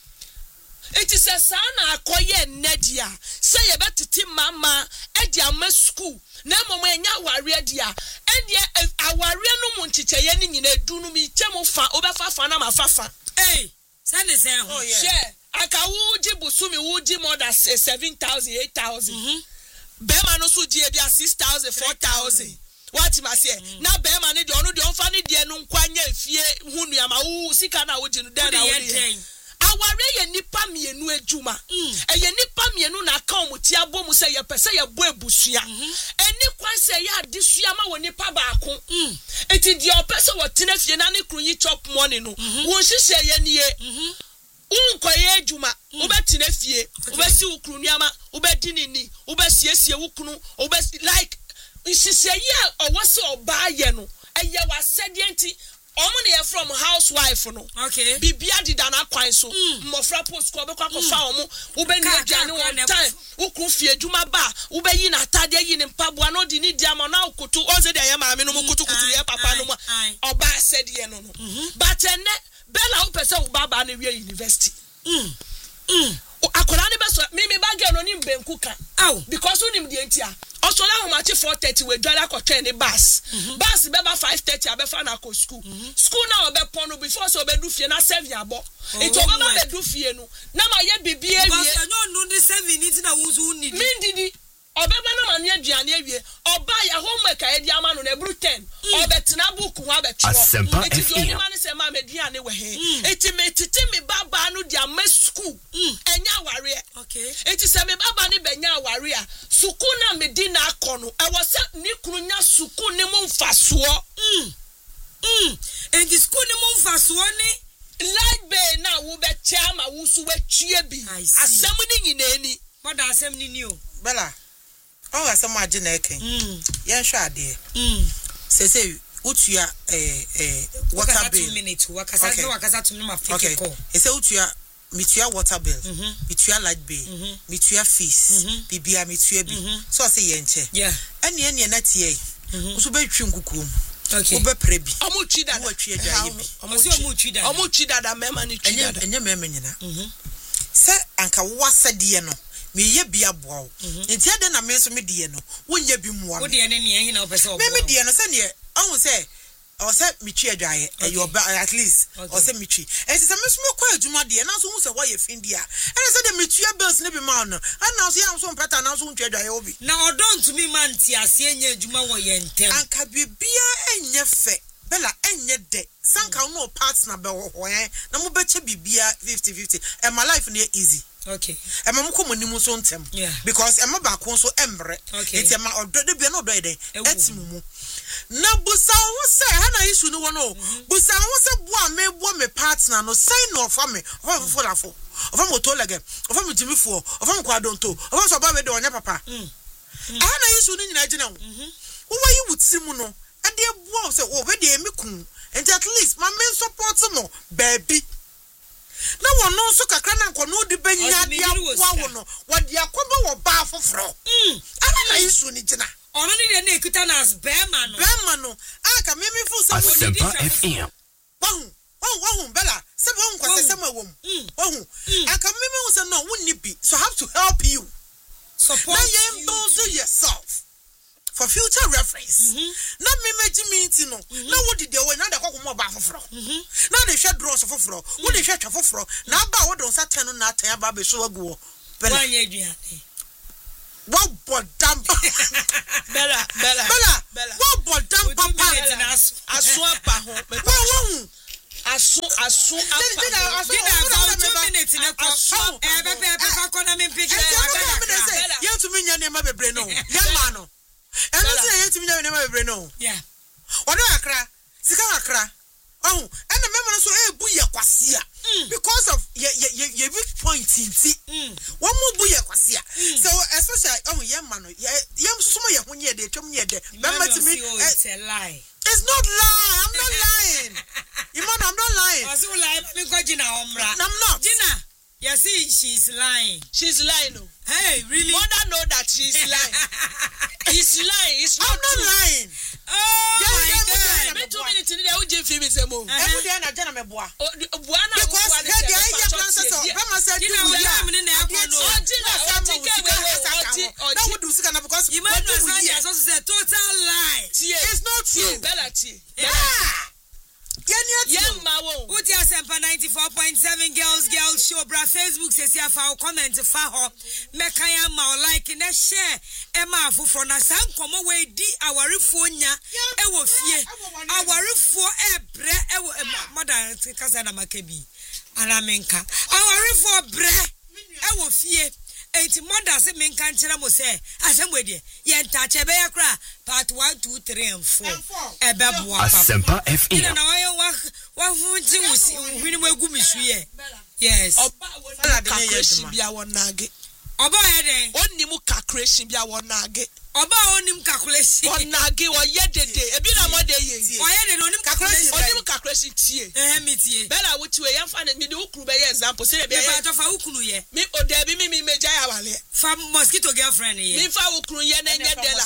enti se sa na akoye nedia se ye betiti mama e dia ma school na mama enya ware dia e dia aware no mu nchicheye ni nyina du no mi chemu fa obefa fa na mafafa eh send say ho share akawu ji busumi wuji more than seven thousand eight thousand be ma no so ji e bia six thousand four thousand what ma say na be ma ne de onu de onfa ne de no nkwanya fie hunu ya ma wu sika na wo ji no den na wo de aware ye nipa mienu ejuma e ye nipa mienu na aka omuti abom se ye pese ye bo ebusua eni kwan se ye adesua ma wo nipa baako eti di opese wo tena fie na ne krunyi chop money no wo hihye ye nie unkoye ejuma obetina fie obesi ukunu ama obedi nini obesiesie ukunu obesi like hihye ye owose oba ye no eye wasede enti omo ne from housewife no okay bibia dida na kwan so mmofra post ko be kwa ko fa omo wo be ni aduane one time ukru fie adwuma ba wo be yi na atade yi ne mpaboa no di ni dia ma na okutu oze de ye maame no kutu kutu ye papa no oba said ye no no but ene bella wo pese wo baba na wie university mm mm akola ne be so me me bag no ni mbenku kan aw because unim de entia osola ho machi four thirty we dwala ko train the bus bus be ba five thirty abefa na ko school school na obe pon no before so be du fie na seven abo it obe ba be du fie no na ma ye bibie wie because no no the seven ni na wo so need min didi obe ba na ma ne aduane awie oba ya homework a ye di ama no na ebru ten obe tena book ho abetro it is only man say ma meduane we he it me titi me baba no dia ma school enya ware okay it is me baba ne benya ware a suku na medina akono e wo se ni kunu nya suku ne mu mfaso mm mm and the school ne mu mfaso ni light bay na wo be chama wo su we tue bi asem ni nyina ni moda asem ni ni o bella oh asem age na eken mm ye hwa ade mm se se utua eh eh water bill two minutes wakasa no wakasa to me okay call e se utua mitua water bill mitua light bill mitua fees bibia mitua bi so say ye nche yeah ene ene na tie so be twi nkukum okay obe prebi omo twi dada wo twi adwaye bi omo si omo twi dada omo twi dada mema ni twi dada enye mema nyina se anka wo asade no me ye bia boawo enti ade na me so me de no wo nya bi muwa wo de ne ne hin na opese me me de no se ne ahun se o se mi twi adwaye e yo at least o se mi twi enti se me so me kwa adwuma de na so hu se wo ye findia ene se de mi twi bills ne bi ma no ana so ya so mpata na so hu twi adwaye obi na odon to me man ti ase enya adwuma wo ye ntem anka bibia enye fe bella enye de sanka no partner be ho hoyen na mo be che bibia fifty fifty e my life ne easy okay e ma mo ko monimu so ntem because e ma ba ko so embre enti ma odo de bia no odo eden etimu mu na busa ho se ha na isu no wono busa ho se boa me bo me partner no sign no for me of for la for of mo to lege of mo jimi fo of mo kwa donto of so ba we de onya papa ha na isu no nyina gina wo wo wa yi wutimu no ade boa se wo be de me kun and at least my men support no baby na wono so kakra na nkono de benya dia boa wo no wo de akoba wo ba foforo mm ana na isu ni gina ono ni na ekuta na as bema no bema no aka me me fu se wo di F M wahu wahu wahu bella se bo nkwase se ma wom wahu aka me me hu se no wo ni bi so have to help you support now you you build to- yourself for future reference. Mhm. Na me meji meeting no. Na wo di dey way na dey kwakwo ba foforo. Na dey hwe draw so foforo. Wo dey hwe twa foforo. Na ba wo don sa ten no na atan ba be so agu wo. Why you aduane? What bodam. Bella, Bella, Bella. Bella. What bodam Papa papa. na aso. Aso apa ho. Wo wo. Aso aso Did apa. I Did I go two minutes in a call? Eh, Pepe, Pepe, kona me pick You to me nya nema bebre no. Young man no. And no say you to me nya nema bebre no. Yeah. Odo akra. Sika akra. Oh, and the member so e bu ye kwase a. Because of ye ye ye weak point inti. One more bu ye kwase a. So especially oh young man no. Ye yam so mo ye ho ye de twem ye de. Remember to me It's a lie. it's not lie. I'm not lying. Iman, I'm not lying. I was lie, me go Gina Omra. I'm not. Gina, you see, she's lying. She's lying. No. Hey, really? Mother know that she's lying. He's lying. It's not I'm not true. lying. Oh Yeah, my yeah, God. Me two minutes in there, we just film is a move. Every day na jana me boa. Buana Because here the idea plan so Grandma said do Gina, we we are in the airport. Oh, Gina, what you get with That would do sika na because You what might do not we say hear? it's also a total lie. It's not true. Bella T. Yeah. Yeah, Yeah, ma wo. Put your Semper ninety-four point seven girls, girls show, bra Facebook says here for comment for her. Mekaya ma like in a share. Emma for from a san come away di our refonia. Ewo fie. Our refo e bre ewo mother Kazana Makebi. Anamenka. Our refo bre ewo fie. Enti mother say men kan kire mo say asem we de ye nta che be yakra part one two three and four e be boa papa Asempa F ina M. na wa wa wa funti wusi hwini mu egu misuye yes Oba won calculation bia won nage. oba he den Onni mu calculation bia won nage. oba onim calculation Won nage wo ye dede. Ebi na mo de ye. o ye den onim calculation Onni mu calculation tie. eh mitie Bella wo tiwe yan fa me de ukuru be ye example say be be ye. ba to fa ukunu ye Me o de bi mi mi meja ya wale. fa mosquito girlfriend ye Mi fa ukuru ye na nye dela.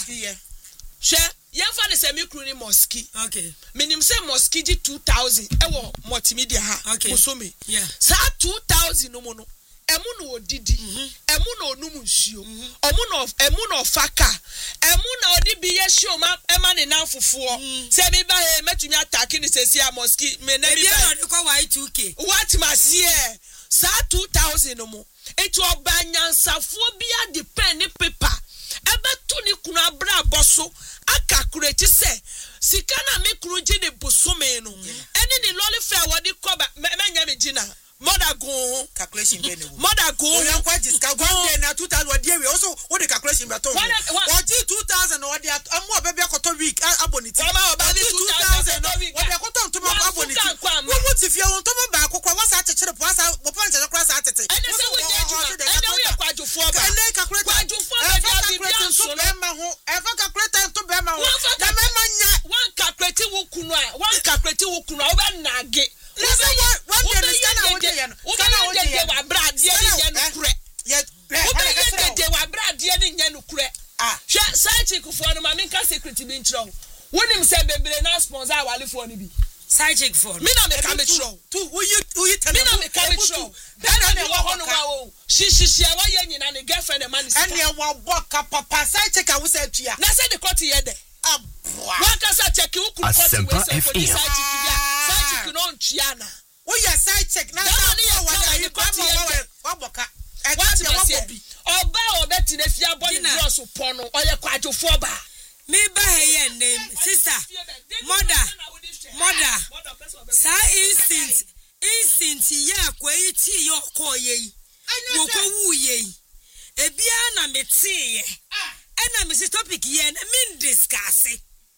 Hwe yan fa ne se mi ukuru ni moski. okay Minim say moski ji two thousand e wo multimedia ha. Okay. Musome. yeah Sa two thousand no mo no. Emu no odidi. Emu no onum nsuo. Omu no emu no faka. Emu na odi bi ye show ma ema ne nan fufuo. Se mi ba he metumi attack ni sesi a moski me na e mi bi ba. no ko y two k What must here? Sa two thousand no mo. Etu oba nyansafo bia depend ni paper. Ebe to ni kunu abra boso akakureti se sika na me kunu ji de bosome no. Eni ni lolly fair wodi koba menya me gina. Mother go calculation be no. mother go Oh, yan kwa jiska one day na two thousand what dey we also what the calculation be to. What- what- What two thousand what dey amu obabe akoto week aboniti. Wama obabe two two thousand thousand week. what dey akoto ntoma Wa aboniti. fuka kwa ma. Wo wuti fie won toma ba akokwa wasa achechere po asa wo pan chere kwa asa atete. Ene se wo je juma ene wo ye kwadwofo ba Ene calculator. Kwadwofo ba dia bibia nso no. Be ma ho. E fa calculator to be ma ho. One for Na me ma nya. One calculate wo kunu a one calculate wo kunu a wo be nage. Listen, one- one day the scanner wo dey no. Wo Scanner wo be dey de no. wa brade ni nya no kure. Ye. Wo be de wa brade ni nya no kure. Ah. Hwe side chick fo no ma me ka secret bi nkyerɛ wo. Wonim se bebre na sponsor awalefo no bi. side chick for Me na me ka me kyerɛ. Tu wo you wo you tell Me na me ka me kyerɛ. Bɛna ne wɔ hɔ no ma wo. Hyehyehye a wɔyɛ nyina ne girlfriend e ma ne sika. ene wa boka papa sai check a wo say tua. Na se de kɔte yɛ de. Aboa. Wakasa check wo kunu kɔte Asempa we se F for this M. side chick bia. Side chick no ntua na. Wo ya sai check na That sa one is wa common, na you you got come here. wa boka. E What ka de wa must bo you? bi. Oba obeti na fia body Gina. draw so pono oye kwadwofo ba. me ba he ye name sister mother mother sa instinct instinct ye akwai ti yo ko ye wo ko wu ye ebia na me ti ye ena me si topic ye na me discuss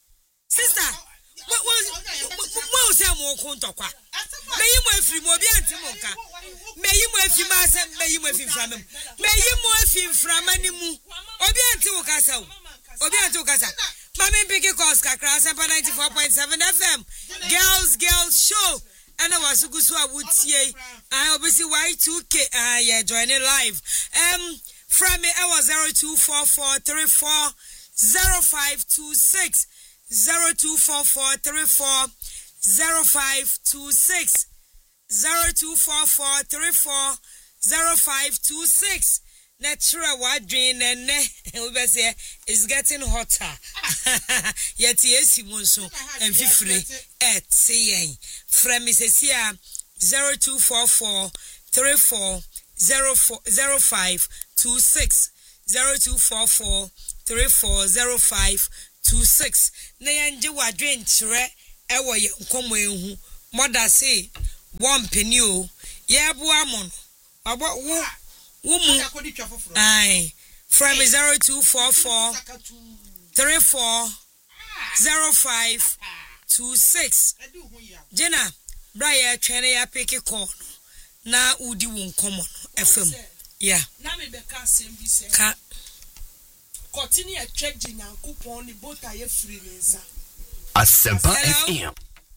sister what was what was am ko ntokwa me yi mo afiri mo obi ante mo nka me yi mo afi ma se me yi mo afi mframa mu me yi mo afi mframa ni mu obi ante wo kasa wo obi ante wo kasa mama piki calls kakra Semper ninety-four point seven F M girls girls show and I was gusu awutie I obviously Y two K ah yeah joining live um from me I was zero two four four three four zero five two six zero two four four three four zero five two six zero two four four three four zero five two six natural wadwin nene we say it's getting hotter. Yet yes mu so emfifire etiyen. From Missesia zero two four four three four zero four zero five two six zero two four four three four zero five two six. Na yanje wadwen kire ewo ye nkomo ehu moda say one penny o ye bo amon abo wo wo mu ai from zero two four four three four zero five two six. Jena bra ye twene ya pick call na udi wo nkomo F M yeah na me be ka sem bi se ka continue check di Nyankopon ni bota ye free ni nsa Asempa F M.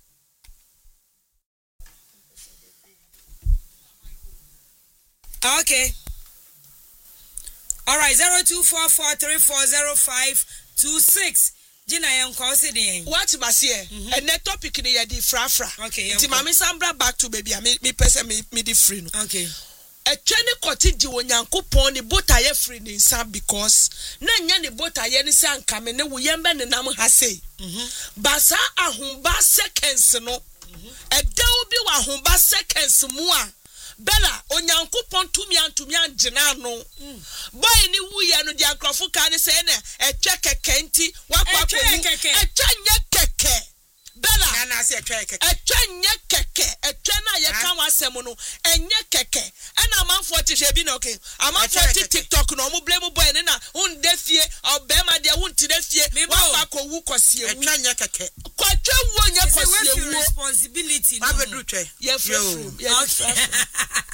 Okay. All right, zero two four four three four zero five two six. Jina yan call say den. What must here? And the topic ni ye di frafra. Okay. Ti mami sambra back to baby me me person me me di free no. Okay. E twene koti di Onyankopon ni bota ye free ni nsa because na nya ni bota ye ni san kame ne wo yembe ne nam ha sei. Mhm. Basa ahumba seconds no. Mhm. E dawo bi wa ahumba seconds mu a Bella Onyankopon tumi antumi angina no. Boy ni wuye no di akrofo ka ne say na e twa keke nti wakwa kwa mu e twa nya keke. Bella na na say e twa keke. E twa nya keke e twa na ye kan wasem no enye keke e na amanfo tihwe bi na okay amanfo ti TikTok no mo blame boy ne na un defie obema de un ti defie wakwa ko wu kosie wu e twa nya keke kwa twa wu nya kosie wu responsibility no ba do twa ye free ye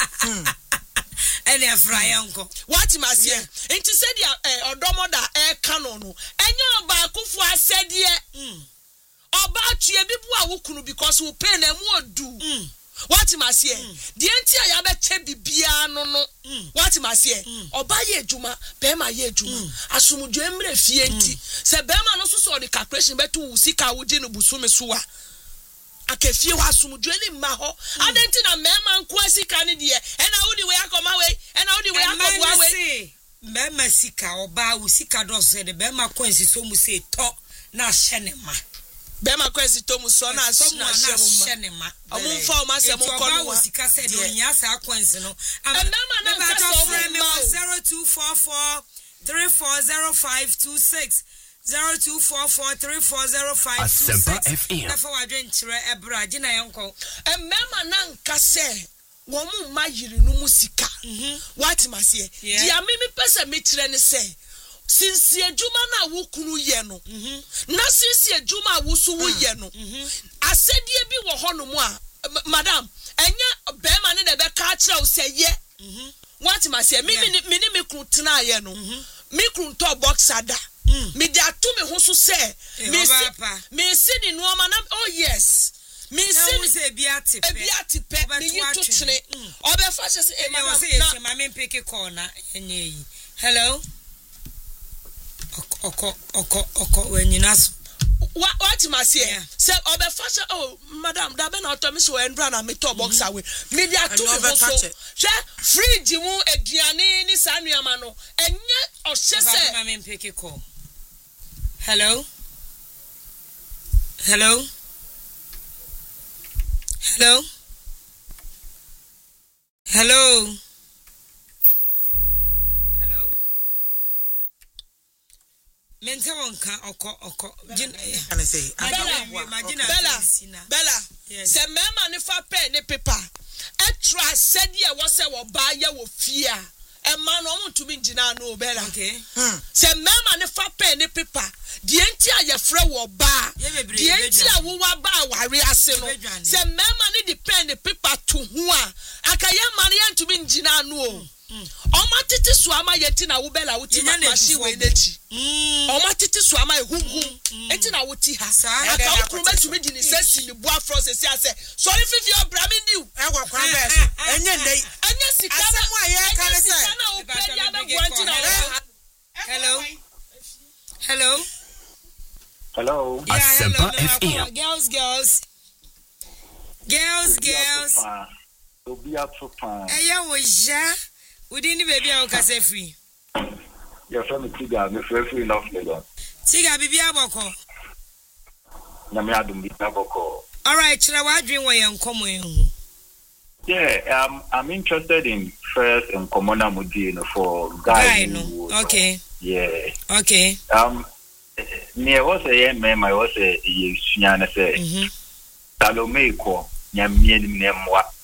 and a fry uncle. What must ye? Into said ya a odomoda air canon. And your bakufu I said ye. About ye bibu wukunu because we pay them what do. What must ye? The entire yabe chebi biano no. What must ye? Oba ye juma, bema ye juma. Asumu jemre fienti. Se bema no so the calculation betu usika ujinu busume suwa. Akefie wa asumdweli mma ho adenti na mema nko asika ne de e na wodi we akoma we e na wodi we akobua we mema sika oba usika doze de bema kwansi so mu se to na hye ma bema kwansi to mu so na hye ne ma omumfa o ma se mu kono wa usika se de nya sa kwansi no mema na nka so mu zero two four four three four zero five two six zero two four four three four zero five two six. Asempa F M. Na fa wadwen kire ebra gina yanko. Emema na nka se wo mu ma yiri no musika. Mhm. What must ye? Dia me me pese me kire ne se. Since adwuma na wo kunu ye no. Mhm. Na since adwuma wo so wo ye no. Mhm. Asedie bi wo ho no mu a madam, enya be ma ne de be ka kire wo se ye. Mhm. What must ye? Me me me me kunu tena ye no. Me kunu to boxer da. Me dia to me ho so say me si me si ni no ma na oh yes me si ni se bia tipe bia tipe me yi to tene obe fa se e ma na ma me pick call na enye yi hello oko oko oko wenyina so what what ma say say obe fa se oh madam da be na to me so endra na me to box away me dia to me ho so she fridge mu aduane ni sanuama no enye o se se ma me pick call hello hello hello hello hello mente wonka oko oko can I say Bella Bella se mema ne fa pen ne paper etra said ye wo se wo ba ye wo fie a e ma no mo tumi ngina no Bella okay se mema ne fa pen ne paper die enti a ye frɛ wo ba die enti a wo wa ba ware ase no se mema ne depend paper to ho a aka ye ma ne ntumi ngina no o Oma titi suama yeti na wo Bella wuti mashi we nechi Oma titi suama e humhum enti na wuti ha aka okuru metumi di ni sesi ni bua fro sesi ase sorry fifi o bra me ndiu e gwa kwa be so enye ndai enye sika na asemu aye ka le say hello hello hello yeah, Asempa hello, F M. girls girls girls girls Obi atopa. eya wo ja Within the baby, I'll cast a free. Your family Tiga, me free enough Lagos. Tiga Bibia Boko. Namiadum Boko. All right, shall I dream where I'm coming? Yeah, um, I'm interested in first in Komona Mudino for guy. Guy, no. Okay. Yeah. Okay. Um, near was a young man, I was a Yushiana say, Salome ko, Yamian Nemwa,